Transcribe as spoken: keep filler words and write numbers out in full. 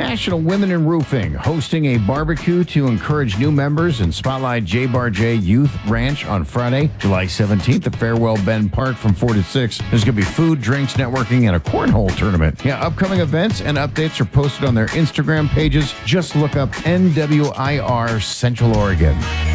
National Women in Roofing hosting a barbecue to encourage new members and spotlight J Bar J Youth Ranch on Friday, July seventeenth at Farewell Bend Park from four to six. There's going to be food, drinks, networking, and a cornhole tournament. Yeah, upcoming events and updates are posted on their Instagram pages. Just look up N W I R Central Oregon.